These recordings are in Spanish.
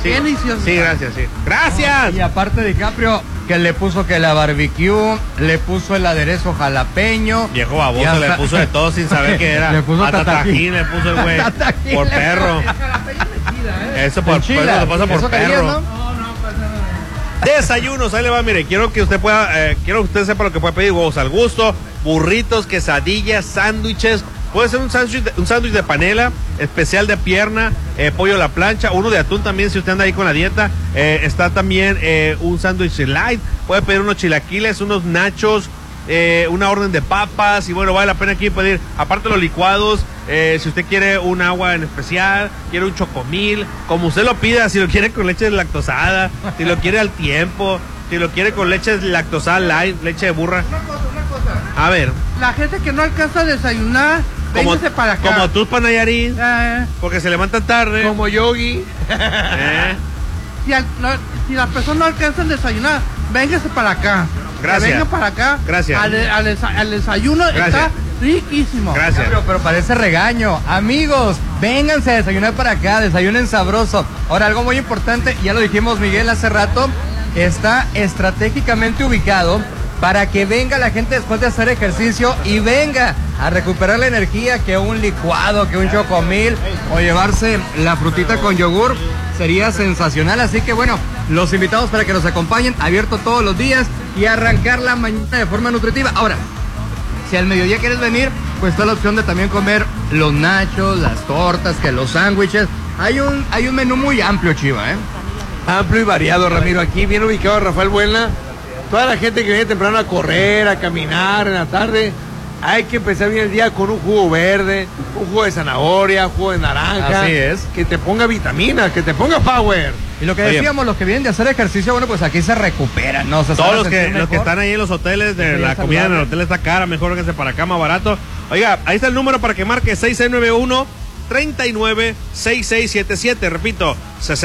Sí, delicioso. Sí, gracias, sí. ¡Gracias! Y aparte DiCaprio, que le puso que la barbecue, le puso el aderezo jalapeño. Viejo baboso, hasta... le puso de todo sin saber qué era. Le puso hasta tatajín. le puso el güey. Por perro. El jalapeño me chida, Eso por Enchila. lo pasa por ¿Eso perro. querías, no? No pasa nada. Desayunos, ahí le va, mire, quiero que usted pueda, quiero que usted sepa lo que puede pedir: huevos al gusto, burritos, quesadillas, sándwiches. Puede ser un sándwich de panela, especial de pierna, pollo a la plancha, uno de atún también si usted anda ahí con la dieta. Está también un sándwich light, puede pedir unos chilaquiles, unos nachos, una orden de papas, y bueno, vale la pena aquí pedir, aparte de los licuados, si usted quiere un agua en especial, quiere un chocomil, como usted lo pida, si lo quiere con leche lactosada, si lo quiere al tiempo, si lo quiere con leche lactosada light, leche de burra. Una cosa. A ver, La gente que no alcanza a desayunar, véngase para acá. como tú, Panayarín, porque se levantan tarde. Como Yogi. Si las personas no alcanzan a desayunar, véngase para acá. Gracias. Que venga para acá. Gracias. Al desayuno Gracias. está riquísimo. Gracias. Pero parece regaño. Amigos, vénganse a desayunar para acá, desayunen sabroso. Ahora, algo muy importante, ya lo dijimos Miguel hace rato, está estratégicamente ubicado para que venga la gente después de hacer ejercicio y venga a recuperar la energía, que un licuado, que un chocomil o llevarse la frutita con yogur sería sensacional. Así que bueno, los invitamos para que nos acompañen, abierto todos los días y arrancar la mañana de forma nutritiva. Ahora, si al mediodía quieres venir, pues está la opción de también comer los nachos, las tortas, que los sándwiches. Hay un menú muy amplio, Chiva, ¿eh? Amplio y variado, Ramiro. Aquí bien ubicado Rafael Buena. Toda la gente que viene temprano a correr, a caminar en la tarde, hay que empezar bien el día con un jugo verde, un jugo de zanahoria, un jugo de naranja. Así es. Que te ponga vitaminas, que te ponga power. Y lo que Oye, decíamos, los que vienen de hacer ejercicio, bueno, pues aquí se recuperan, ¿no? Se todos saben los que sentir mejor. están ahí en los hoteles, de Sí, la es comida en el saludable. hotel está cara, mejor que para acá, más barato. Oiga, ahí está el número para que marque: 6691-396677. Repito,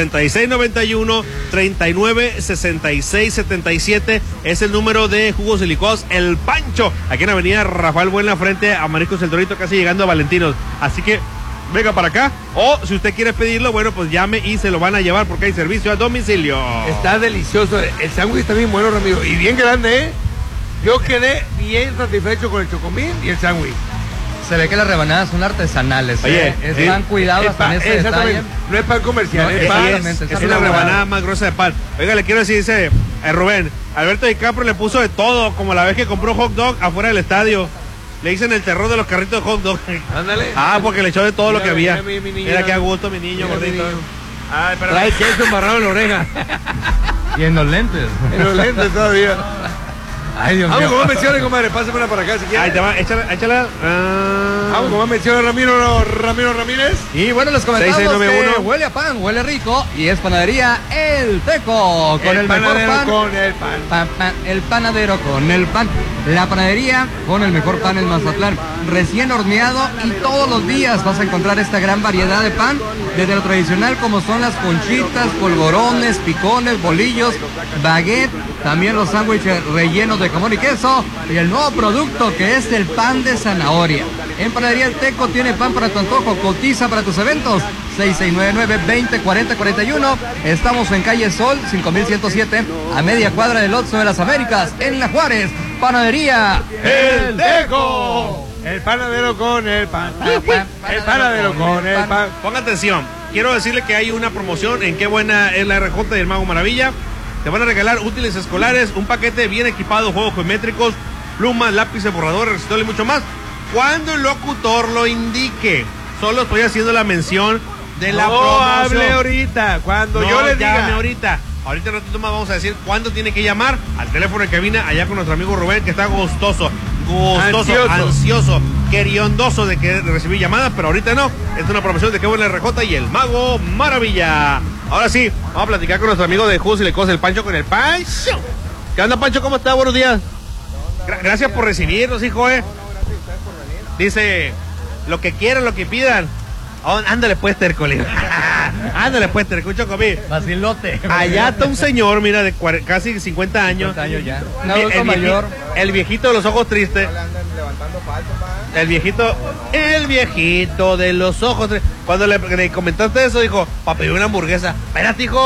6691-396677. Es el número de jugos y licuados El Pancho, aquí en Avenida Rafael Buena, frente a Mariscos El Dorito, casi llegando a Valentinos. Así que venga para acá, o si usted quiere pedirlo, bueno, pues llame y se lo van a llevar porque hay servicio a domicilio. Está delicioso. El sándwich está bien bueno, Ramiro. Y bien grande, ¿eh? Yo quedé bien satisfecho con el chocomil y el sándwich. Se ve que las rebanadas son artesanales, Oye, ¿eh? Están cuidados hasta en ese detalle. Exactamente. No es pan comercial, No, es es- pan. exactamente, Es está una elaborado. rebanada más gruesa de pan. Oiga, le quiero decir, dice Rubén, Alberto DiCaprio le puso de todo, como la vez que compró hot dog afuera del estadio. Le dicen el terror de los carritos de hot dog. Ándale. Ah, porque le echó de todo lo que había. Mira, mi niño. Mira qué a gusto, mi niño, Mira, mi gordito. niño. Ay, espérame. Trae queso embarrado en la oreja. Y en los lentes. En los lentes todavía. Ay, Dios Vamos mío. con más menciones, compadre. Pásamela para acá si Ahí quieres. te va, échala. Vamos con más menciones, Ramiro Ramírez. Y bueno, les comentamos 6691. que huele a pan, huele rico y es panadería El Teco con el mejor panadero pan. con el pan. El panadero con el pan. La panadería con el mejor pan en Mazatlán. Recién horneado y todos los días vas a encontrar esta gran variedad de pan. Desde lo tradicional como son las conchitas, polvorones, picones, bolillos, baguette. También los sándwiches rellenos de jamón y queso. Y el nuevo producto que es el pan de zanahoria. En Panadería El Teco tiene pan para tu antojo. Cotiza para tus eventos. 6699-204041. Estamos en calle Sol 5107, a media cuadra del Oxxo de las Américas, en La Juárez. Panadería El Teco. El panadero con el pan. El panadero con el pan. Ponga atención, quiero decirle que hay una promoción en Qué Buena es la RJ del Mago Maravilla. Te van a regalar útiles escolares, un paquete bien equipado, juegos geométricos, plumas, lápices, borradores, resistol y mucho más. Cuando el locutor lo indique, solo estoy haciendo la mención de la promoción. Hable ahorita, cuando yo le llame diga. ahorita. Ahorita un ratito más vamos a decir cuándo tiene que llamar al teléfono de cabina allá con nuestro amigo Rubén, que está gustoso, ansioso, queriondoso de que recibir llamadas, pero ahorita no. Es una promoción de Qué Buena RJ y el Mago Maravilla. Ahora sí, vamos a platicar con nuestro amigo de Jus y le cose el Pancho con el Pancho. ¿Qué onda, Pancho? ¿Cómo está? Buenos días. Gracias por recibirnos, hijo, Dice, lo que quieran, lo que pidan. Ándale pues, Tercolín. Ándale pues, Terco, conmigo. Vacilote. Allá está un señor, mira, de casi 50 años. 50 años ya. Un El, adulto mayor. el viejito de los ojos tristes. El viejito de los ojos tristes. Cuando le comentaste eso, dijo, para pedir una hamburguesa. Espérate, hijo.